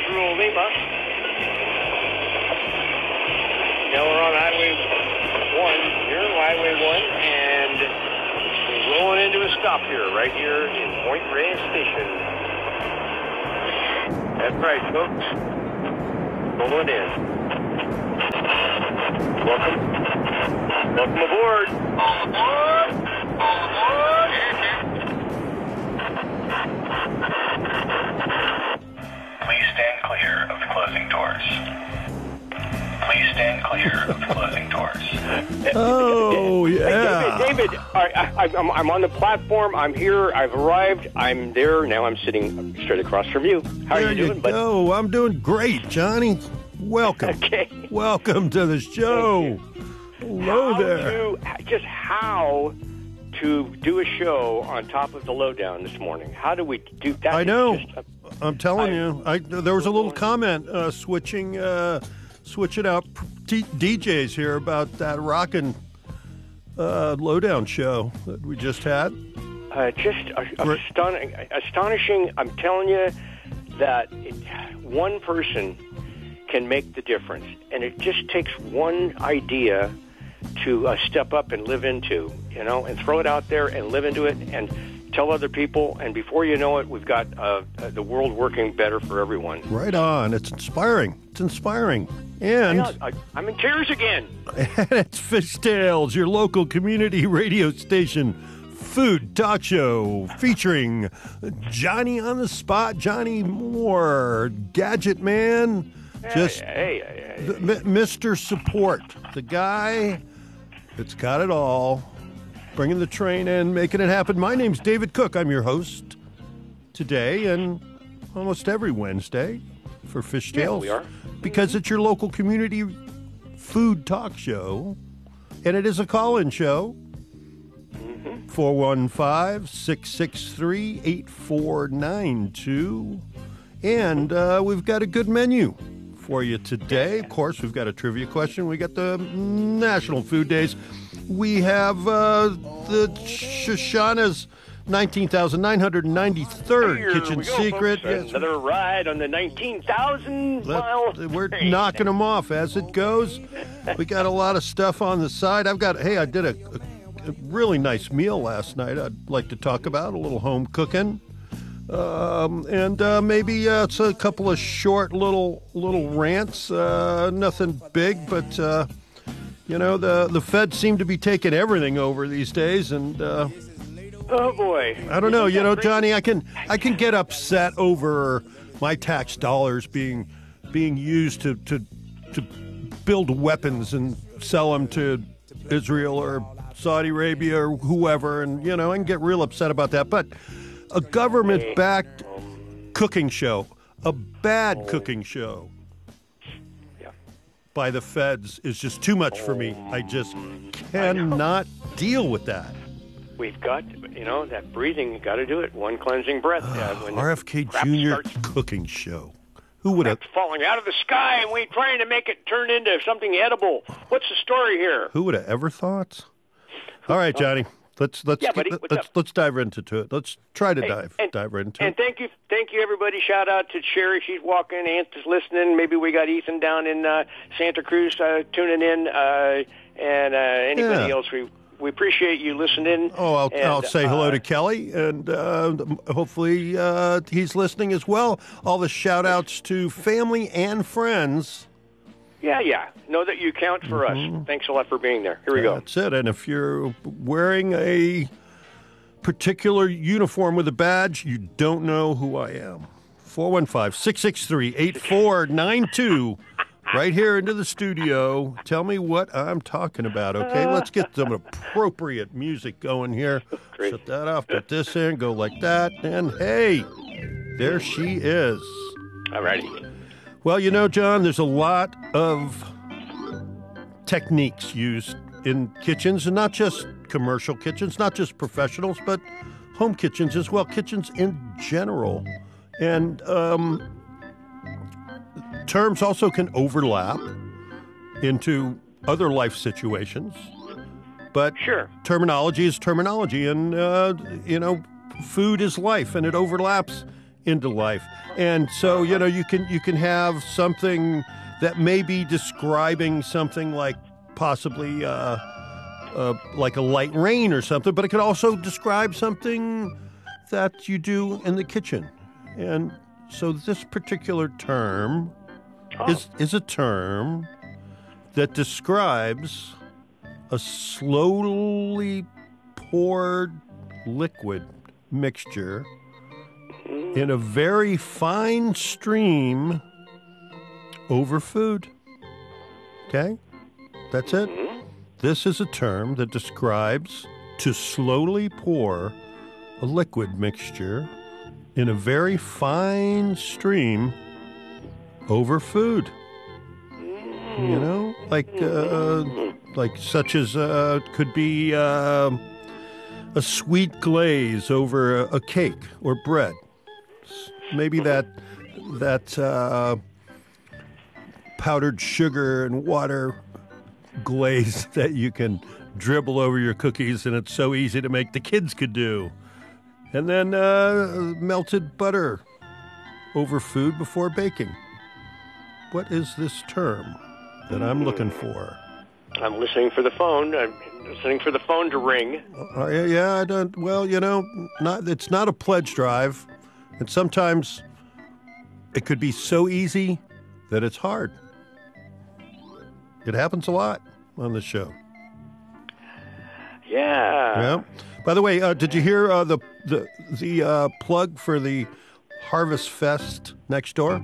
through Lima. Now we're on Highway 1, here on Highway 1, and we're rolling into a stop here, right here in Point Reyes Station. That's right, folks. Rolling in. Welcome aboard. All aboard. All aboard. Please stand clear of the closing doors. Please stand clear of the closing doors. Oh, yeah. Hey, David, I'm on the platform. I'm here. I've arrived. I'm there. Now I'm sitting straight across from you. How are you doing, bud? Oh, I'm doing great, Johnny. Welcome. Okay. Welcome to the show. Hello there. How to do a show on top of the lowdown this morning? How do we do that? I know. I'm telling you. There was a little comment switching out DJs here about that rockin' lowdown show that we just had. Astonishing. I'm telling you that one person can make the difference, and it just takes one idea to step up and live into, and throw it out there and live into it and tell other people, and before you know it, we've got the world working better for everyone. Right on. It's inspiring. It's inspiring. And I'm in tears again. And it's Fishtails, your local community radio station food talk show featuring Johnny on the Spot, Johnny Moore, Gadget Man, Mr. Support, the guy that's got it all, bringing the train in, making it happen. My name's David Cook. I'm your host today and almost every Wednesday for Fishtails. Yeah, we are. Because it's your local community food talk show, and it is a call-in show. 415-663-8492. And we've got a good menu for you today. Of course, we've got a trivia question. We got the National Food Days. We have the Shoshana's 19,993rd Kitchen Secret. Yes. Another ride on the 19,000 mile. We're knocking them off as it goes. We got a lot of stuff on the side. I did a really nice meal last night I'd like to talk about, a little home cooking. And maybe it's a couple of short little rants, nothing big, but the feds seem to be taking everything over these days, and oh boy, I don't know. Johnny, I can get upset over my tax dollars being used to build weapons and sell them to Israel or Saudi Arabia or whoever, and I can get real upset about that. But a government-backed cooking show, a bad cooking show by the feds is just too much for me. I just cannot deal with that. We've got, that breathing, you got to do it. One cleansing breath. When RFK Jr. cooking show. Who would have falling out of the sky and we trying to make it turn into something edible? What's the story here? Who would have ever thought? All right, Johnny. Let's dive into it. Let's try to dive right into it. And thank you everybody. Shout out to Sherry. She's walking. Aunt is listening. Maybe we got Ethan down in Santa Cruz tuning in, and anybody else. We appreciate you listening. Oh, I'll say hello to Kelly, and hopefully he's listening as well. All the shout-outs to family and friends. Yeah. Know that you count for us. Thanks a lot for being there. Here we go. That's it. And if you're wearing a particular uniform with a badge, you don't know who I am. 415-663-8492. Right here into the studio. Tell me what I'm talking about, okay? Let's get some appropriate music going here. Great. Shut that off, put this in, go like that, and hey, there she is. All righty. Well, John, there's a lot of techniques used in kitchens, and not just commercial kitchens, not just professionals, but home kitchens as well, kitchens in general. And terms also can overlap into other life situations, but sure, terminology is terminology, and food is life, and it overlaps into life. And so, you can have something that may be describing something like possibly like a light rain or something, but it could also describe something that you do in the kitchen. And so this particular term is a term that describes a slowly poured liquid mixture in a very fine stream over food. Okay? That's it. This is a term that describes to slowly pour a liquid mixture in a very fine stream over food. Like such as could be a sweet glaze over a cake or bread. Maybe that powdered sugar and water glaze that you can dribble over your cookies, and it's so easy to make the kids could do. And then melted butter over food before baking. What is this term that I'm looking for? I'm listening for the phone. I'm listening for the phone to ring. Yeah, I don't. Well, it's not a pledge drive, and sometimes it could be so easy that it's hard. It happens a lot on this show. Yeah. Yeah. By the way, did you hear the plug for the Harvest Fest next door?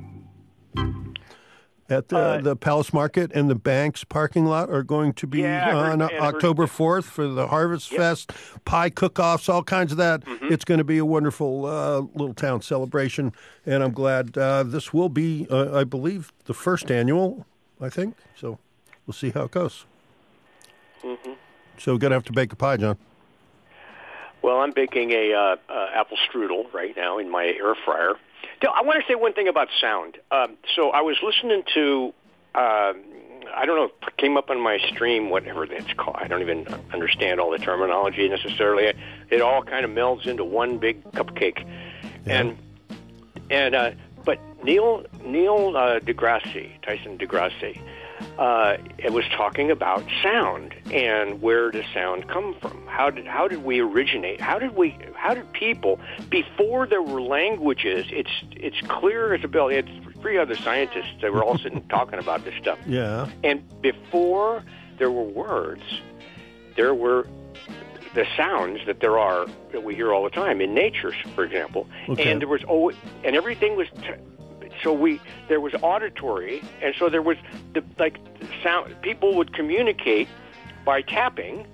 At the Palace Market and the Banks parking lot are going to be on October 4th for the Harvest Fest, pie cook-offs, all kinds of that. Mm-hmm. It's going to be a wonderful little town celebration, and I'm glad this will be, I believe, the first annual, I think. So we'll see how it goes. Mm-hmm. So we're going to have to bake a pie, John. Well, I'm baking a apple strudel right now in my air fryer. I want to say one thing about sound. So I was listening to, I don't know, it came up on my stream, whatever that's called. I don't even understand all the terminology necessarily. It all kind of melds into one big cupcake. Yeah. But Neil Tyson DeGrasse, it was talking about sound and where does sound come from? How did we originate? How did people, before there were languages, it's clear as a bell. It's 3 other scientists that were all sitting talking about this stuff. Yeah. And before there were words, there were the sounds that we hear all the time in nature, for example. Okay. And there was and everything was. There was auditory, and so there was sound. People would communicate by tapping.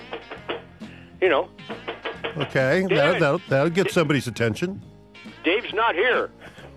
Okay, that'll get somebody's attention. Dave's not here.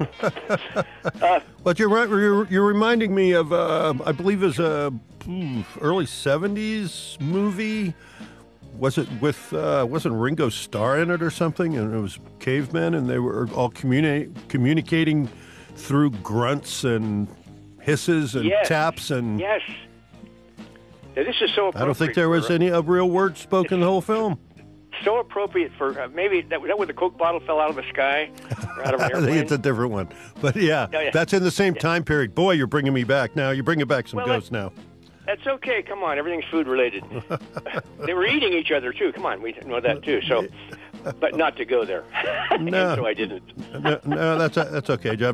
But you're reminding me of I believe it was a early '70s movie. Was it with wasn't Ringo Starr in it or something? And it was cavemen, and they were all communicating through grunts and hisses and taps and... Yes. Now, this is so appropriate. I don't think there was a real word spoken in the whole film. So appropriate for maybe that where the Coke bottle fell out of the sky or out of an airplane. I think it's a different one. But that's in the same time period. Boy, you're bringing me back now. You're bringing back some ghosts now. That's okay. Come on. Everything's food related. They were eating each other, too. Come on. We know that, too. So... But not to go there. No. So I didn't. No, that's okay, John.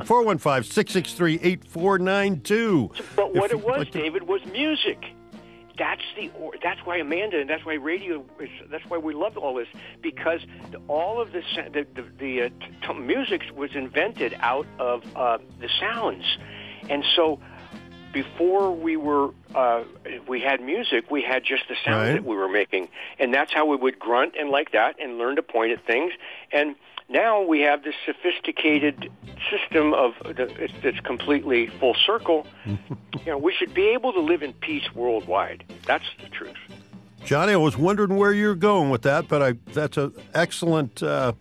415-663-8492. But what it was, David, was music. That's why Amanda, and that's why radio that's why we love all this, because all of the music was invented out of the sounds. And so before we had music, we had just the sound that we were making. And that's how we would grunt and like that and learn to point at things. And now we have this sophisticated system that's completely full circle. We should be able to live in peace worldwide. That's the truth. Johnny, I was wondering where you're going with that, but that's an excellent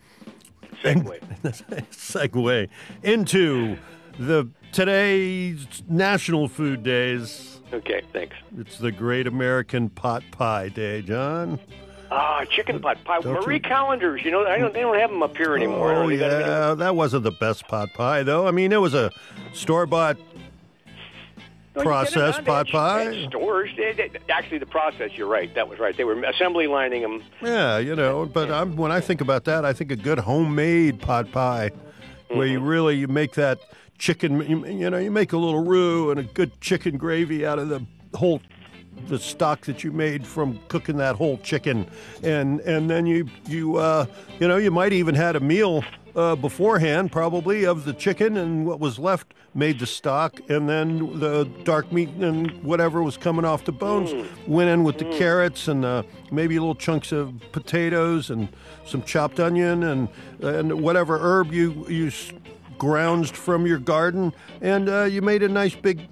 segue into today's National Food Days. Okay, thanks. It's the Great American Pot Pie Day, John. Chicken pot pie. Don't Marie you- Callender's, they don't have them up here anymore. Oh, They got everything- yeah, that wasn't the best pot pie, though. I mean, it was a store-bought No, you get it processed on pot at pie. stores. Actually, the process, you're right. That was right. They were assembly lining them. Yeah, but when I think about that, I think a good homemade pot pie where you make that chicken, you make a little roux and a good chicken gravy out of the stock that you made from cooking that whole chicken, and then you might even had a meal beforehand, probably, of the chicken, and what was left made the stock, and then the dark meat and whatever was coming off the bones went in with the carrots and maybe little chunks of potatoes and some chopped onion and whatever herb you ground from your garden, and you made a nice big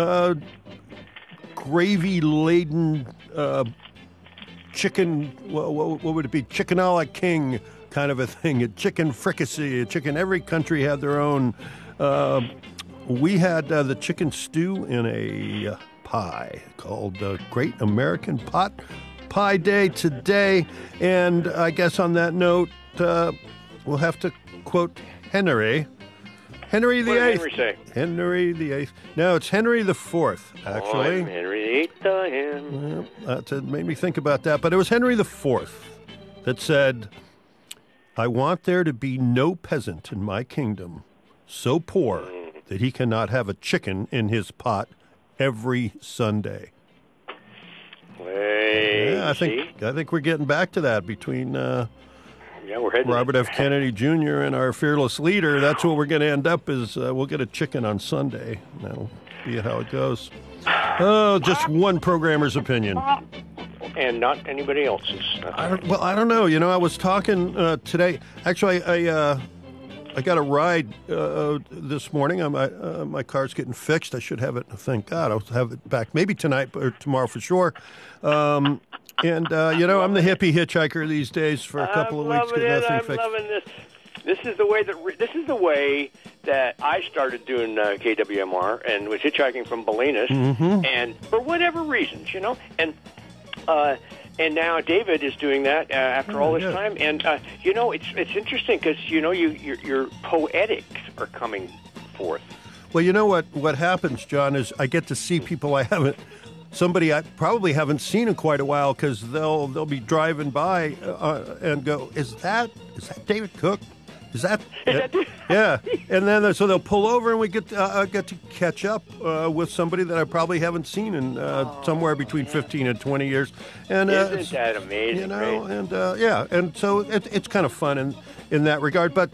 gravy-laden chicken, what would it be? Chicken a la king kind of a thing, a chicken fricassee, every country had their own. We had the chicken stew in a pie called Great American Pot Pie Day today, and I guess on that note, we'll have to quote Henry What did VIII. Henry say? Henry VIII. No, it's Henry IV, actually. I'm Henry VIII. It made me think about that. But it was Henry IV that said, I want there to be no peasant in my kingdom so poor that he cannot have a chicken in his pot every Sunday. Hey, Yeah, I see? think we're getting back to that between Yeah, we're heading. Robert F. Kennedy Jr. and our fearless leader. That's what we're going to end up is we'll get a chicken on Sunday. That'll be how it goes. Oh, just one programmer's opinion. And not anybody else's. I don't know. I was talking today. Actually, I got a ride this morning. My car's getting fixed. I should have it. Thank God, I'll have it back maybe tonight or tomorrow for sure. And I'm the hippie hitchhiker these days for a couple of weeks because nothing fixed. I'm loving this. This is the way that I started doing KWMR and was hitchhiking from Bolinas, and for whatever reasons, and now David is doing that after all this time, and it's interesting because your poetics are coming forth. Well, what happens, John, is I get to see people somebody I probably haven't seen in quite a while because they'll be driving by and go, is that David Cook? Is that yeah? And then so they'll pull over and we get to catch up with somebody that I probably haven't seen in somewhere between 15 and 20 years. And isn't that amazing? And and so it's kind of fun in that regard. But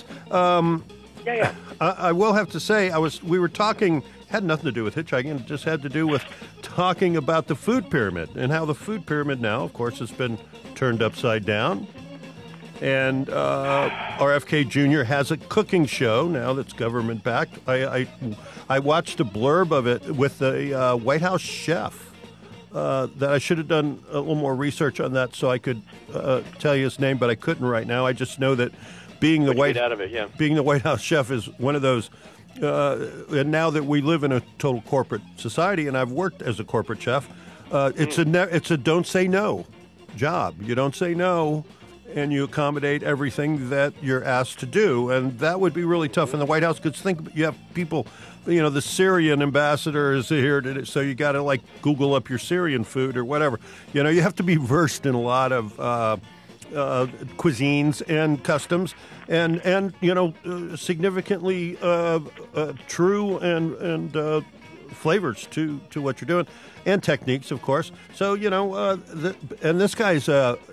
I will have to say we were talking. Had nothing to do with hitchhiking. It just had to do with talking about the food pyramid and how the food pyramid now, of course, has been turned upside down. And RFK Jr. has a cooking show now that's government-backed. I watched a blurb of it with the White House chef that I should have done a little more research on that so I could tell you his name, but I couldn't right now. I just know that being the White House chef is one of those. And now that we live in a total corporate society, and I've worked as a corporate chef, it's a don't say no job. You don't say no, and you accommodate everything that you're asked to do, and that would be really tough in the White House because you have people, the Syrian ambassador is here today, so you got to Google up your Syrian food or whatever. You have to be versed in a lot of cuisines and customs, and significantly true and flavors to what you're doing, and techniques, of course. So and this guy's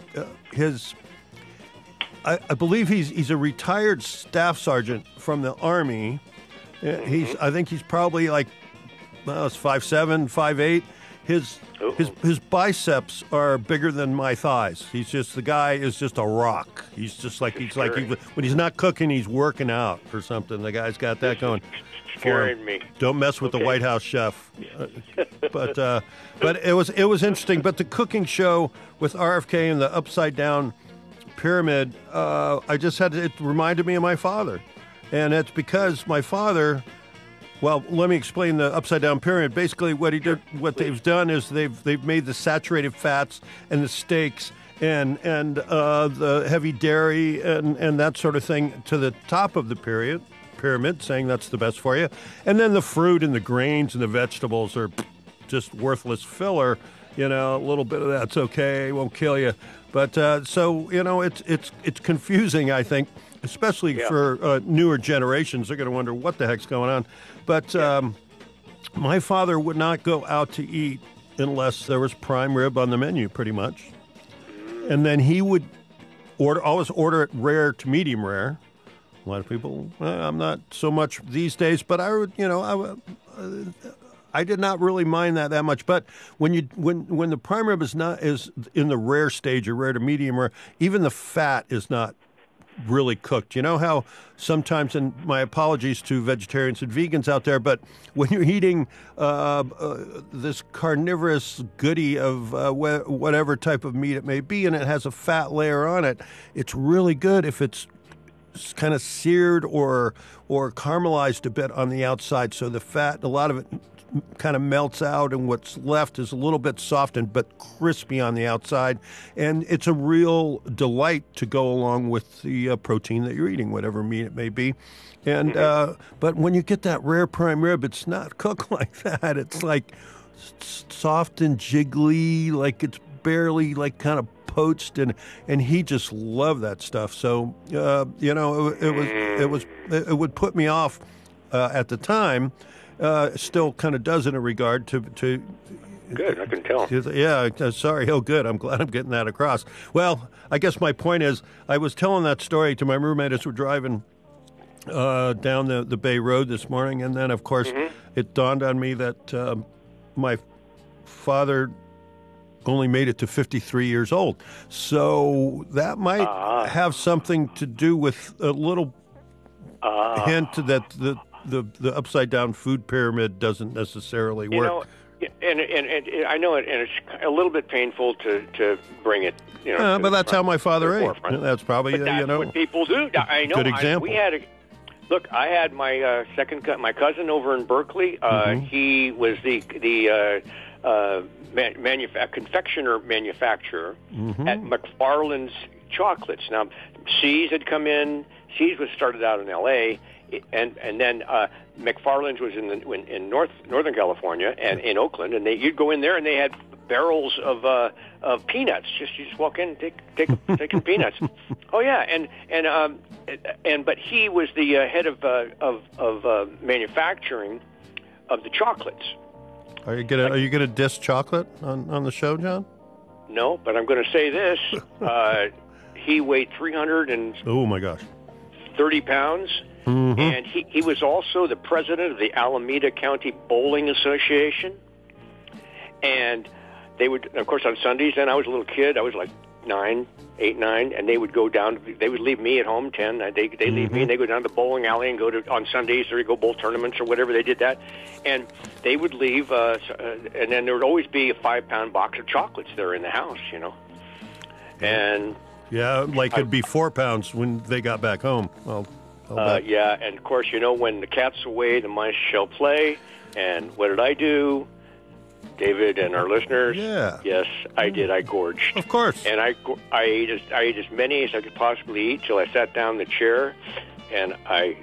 I believe he's a retired staff sergeant from the Army. I think he's probably it's 5'7", 5'8". His biceps are bigger than my thighs. The guy is just a rock. He's when he's not cooking, he's working out or something. The guy's got that going. Scaring me. Don't mess with the White House chef. But it was interesting. But the cooking show with RFK and the upside down pyramid, it reminded me of my father, and it's because my father. Well, let me explain the upside-down pyramid. Basically, what they've done is they've made the saturated fats and the steaks and the heavy dairy and that sort of thing to the top of the pyramid, saying that's the best for you. And then the fruit and the grains and the vegetables are just worthless filler. You know, a little bit of that's okay, won't kill you. But so, you know, it's confusing, I think, especially for newer generations. They're going to wonder what the heck's going on. But my father would not go out to eat unless there was prime rib on the menu, pretty much. And then he would always order it rare to medium rare. A lot of people, I'm not so much these days, but I would, you know, I did not really mind that much. But when the prime rib is in the rare stage, or rare to medium rare, even the fat is not really cooked. You know how sometimes, and my apologies to vegetarians and vegans out there, but when you're eating this carnivorous goodie of whatever type of meat it may be, and it has a fat layer on it, it's really good if it's kind of seared or caramelized a bit on the outside, so the fat, a lot of it kind of melts out, and what's left is a little bit softened but crispy on the outside, and it's a real delight to go along with the protein that you're eating, whatever meat it may be. And but when you get that rare prime rib, it's not cooked like that. It's like soft and jiggly, like it's barely like kind of poached, and he just loved that stuff. So you know, it would put me off at the time. Still kind of does in a regard to good, I can tell. Yeah, sorry. Oh, good. I'm glad I'm getting that across. Well, I guess my point is, I was telling that story to my roommate as we're driving down the Bay Road this morning, and then, of course, it dawned on me that my father only made it to 53 years old. So that might have something to do with a little hint that the upside down food pyramid doesn't necessarily work. You know, and I know it, and it's a little bit painful to bring it. You know, but that's how my father ate. That's probably that's what people do. I know. Good example. I had my my cousin over in Berkeley. He was the confectioner manufacturer at McFarland's Chocolates. Now, See's had come in. See's was started out in L.A., and then McFarland's was in Northern California and in Oakland, and you'd go in there and they had barrels of peanuts. You just walk in and take some peanuts. Oh yeah, but he was the head of manufacturing of the chocolates. Are you gonna diss chocolate on the show, John? No, but I'm going to say this: he weighed 330 oh my gosh, pounds. And he was also the president of the Alameda County Bowling Association. And they would, of course, on Sundays, then I was a little kid. I was like 8, 9, and they would go down. They would leave me at home, 10. They leave me, and they go down to the bowling alley and go to, on Sundays, there you go, bowl tournaments or whatever. They did that. And they would leave, and then there would always be a 5-pound box of chocolates there in the house, you know. And yeah, like it'd be 4 pounds when they got back home. Well, yeah, and of course, you know, when the cat's away, the mice shall play. And what did I do, David and our listeners? Yeah. Yes, I did. I gorged. Of course. And I ate as many as I could possibly eat till I sat down in the chair, and I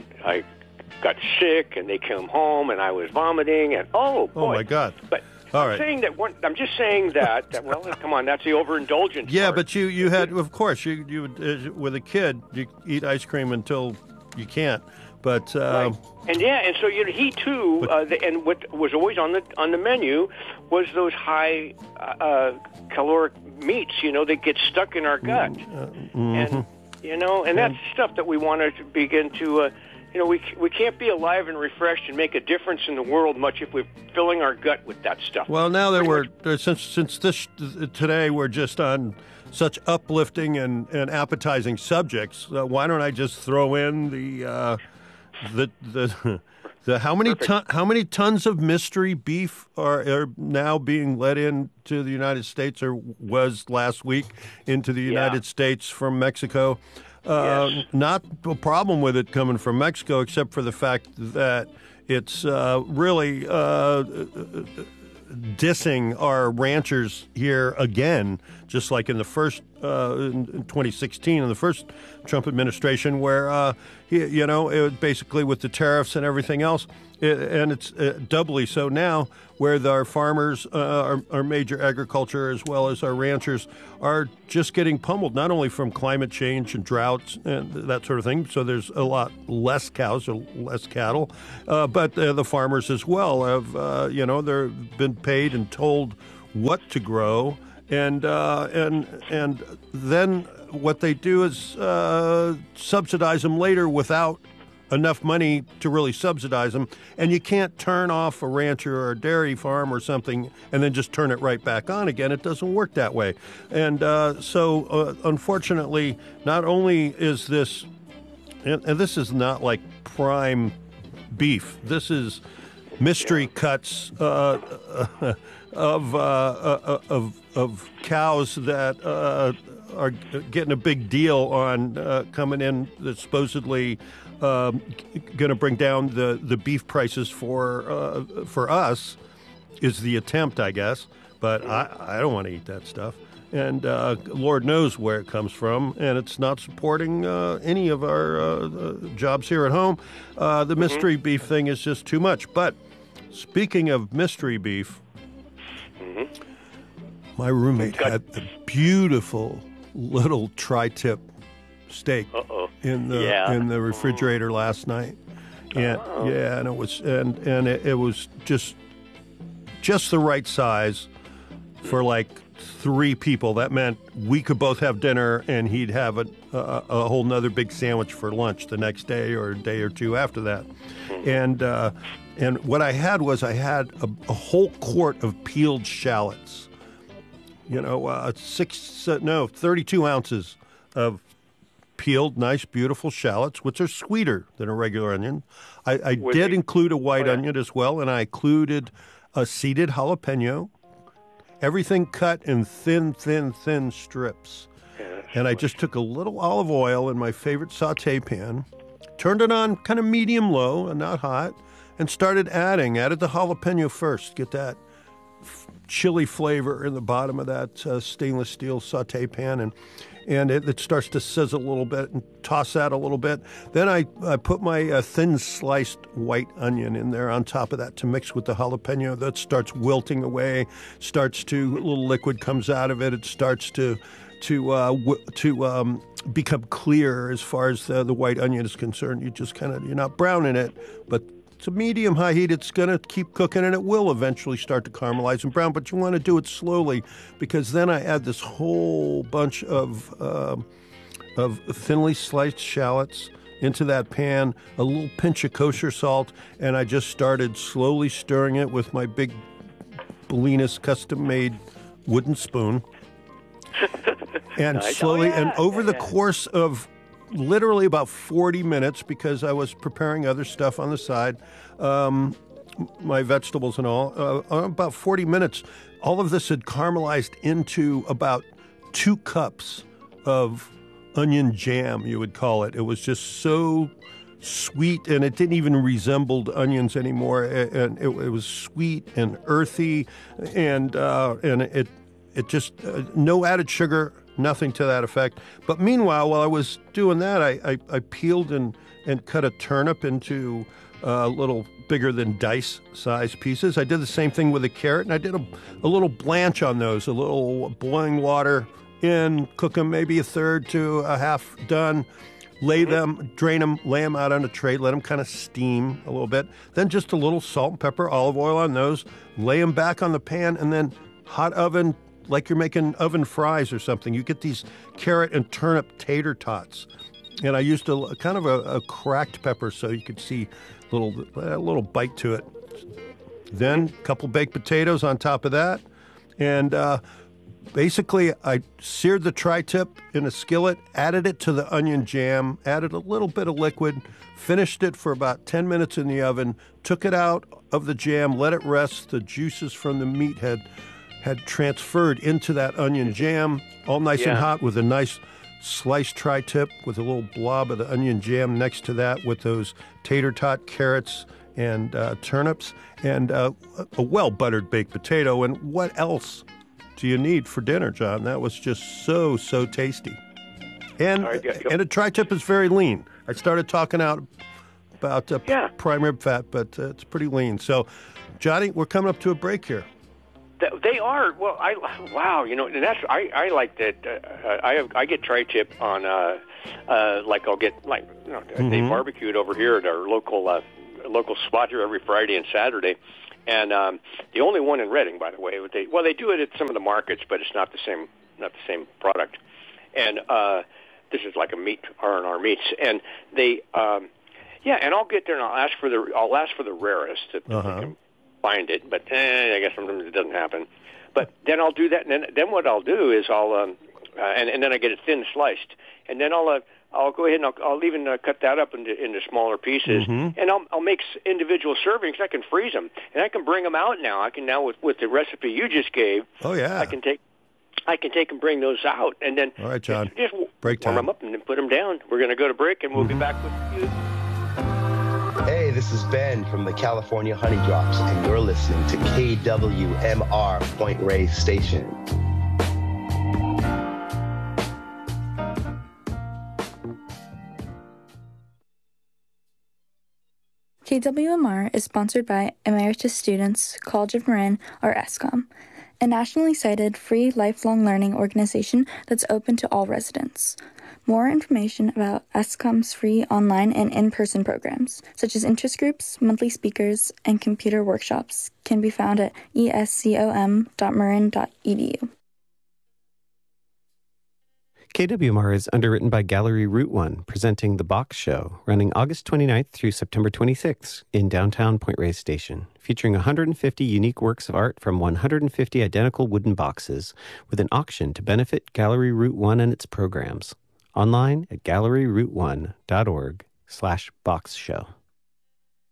got sick, and they came home, and I was vomiting, and oh boy. Oh my God. But all right. I'm just saying that well, come on, that's the overindulgence. Yeah, part. but you had, of course, you would, with a kid, you eat ice cream until you can't. But right. And so he too, and what was always on the menu was those high caloric meats. You know, that get stuck in our gut, and you know, and that's stuff that we want to begin to. You know, we can't be alive and refreshed and make a difference in the world much if we're filling our gut with that stuff. Well, now that since this today we're just on such uplifting and appetizing subjects, why don't I just throw in the how many tons of mystery beef are now being let into the United States, or was last week into the United States from Mexico? Yes. Not a problem with it coming from Mexico, except for the fact that it's really dissing our ranchers here again, just like in the first in 2016 in the first Trump administration, where it basically with the tariffs and everything else, and it's doubly so now, where our farmers, our major agriculture, as well as our ranchers, are just getting pummeled, not only from climate change and droughts and that sort of thing. So there's a lot less cows or less cattle, but the farmers as well have, they've been paid and told what to grow, and then what they do is subsidize them later without enough money to really subsidize them, and you can't turn off a rancher or a dairy farm or something and then just turn it right back on again. It doesn't work that way. And so unfortunately, not only is this, and this is not like prime beef, this is mystery cuts of cows that are getting a big deal on coming in, that's supposedly going to bring down the beef prices for us, is the attempt, I guess. But I don't want to eat that stuff. And Lord knows where it comes from, and it's not supporting any of our jobs here at home. The mystery beef thing is just too much. But speaking of mystery beef, my roommate had the beautiful little tri-tip steak in the refrigerator last night, and and it was just the right size for like 3 people. That meant we could both have dinner, and he'd have a whole nother big sandwich for lunch the next day or a day or two after that. And what I had was a whole quart of peeled shallots. 32 ounces of peeled, nice, beautiful shallots, which are sweeter than a regular onion. I did include a white onion as well, and I included a seeded jalapeno. Everything cut in thin strips. And I just took a little olive oil in my favorite saute pan, turned it on kind of medium-low and not hot, and added the jalapeno first, get that chili flavor in the bottom of that stainless steel saute pan, and it starts to sizzle a little bit, and toss that a little bit. Then I put my thin sliced white onion in there on top of that to mix with the jalapeno. That starts wilting away, a little liquid comes out of it. It starts to become clear as far as the white onion is concerned. You're not browning it, but it's a medium-high heat. It's going to keep cooking, and it will eventually start to caramelize and brown, but you want to do it slowly, because then I add this whole bunch of thinly sliced shallots into that pan, a little pinch of kosher salt, and I just started slowly stirring it with my big Bolinas custom-made wooden spoon. And slowly, and over the course of literally about 40 minutes, because I was preparing other stuff on the side, my vegetables and all, about 40 minutes, all of this had caramelized into about 2 cups of onion jam, you would call it. It was just so sweet, and it didn't even resemble onions anymore, and it was sweet and earthy, and it just, no added sugar, nothing to that effect. But meanwhile, while I was doing that, I peeled and cut a turnip into little bigger than dice size pieces. I did the same thing with a carrot, and I did a little blanch on those, a little boiling water in, cook them maybe a third to a half done, drain them, lay them out on a tray, let them kind of steam a little bit. Then just a little salt and pepper, olive oil on those, lay them back on the pan, and then hot oven, like you're making oven fries or something. You get these carrot and turnip tater tots. And I used a kind of a cracked pepper so you could see a little bite to it. Then a couple baked potatoes on top of that. And basically, I seared the tri-tip in a skillet, added it to the onion jam, added a little bit of liquid, finished it for about 10 minutes in the oven, took it out of the jam, let it rest. The juices from the meat had transferred into that onion jam, all nice and hot, with a nice sliced tri-tip with a little blob of the onion jam next to that, with those tater tot carrots and turnips, and a well-buttered baked potato. And what else do you need for dinner, John? That was just so tasty. And a tri-tip is very lean. I started talking out about prime rib fat, but it's pretty lean. So, Johnny, we're coming up to a break here. They are. Well, and that's I like that. I get tri-tip on like I'll get they barbecued over here at our local spot here every Friday and Saturday, and the only one in Reading, by the way. They do it at some of the markets, but it's not the same product. And this is like a meat R&R Meats, and they and I'll get there and I'll ask for the rarest if we can find it, but I guess sometimes it doesn't happen. But then I'll do that, and then what I'll do is I'll and then I get it thin sliced, and then I'll go ahead and I'll even cut that up into smaller pieces, and I'll make individual servings. I can freeze them, and I can bring them out now. I can now with the recipe you just gave. Oh yeah, I can take and bring those out, and then all right, John, just break time. Warm them up and then put them down. We're going to go to break, and we'll be back with you. Hey, this is Ben from the California Honey Drops, and you're listening to KWMR Point Reyes Station. KWMR is sponsored by Emeritus Students, College of Marin, or ESCOM, a nationally cited free lifelong learning organization that's open to all residents. More information about ESCOM's free online and in-person programs, such as interest groups, monthly speakers, and computer workshops, can be found at escom.marin.edu. KWMR is underwritten by Gallery Route 1, presenting The Box Show, running August 29th through September 26th in downtown Point Reyes Station, featuring 150 unique works of art from 150 identical wooden boxes, with an auction to benefit Gallery Route 1 and its programs. Online at galleryroute1.org/boxshow.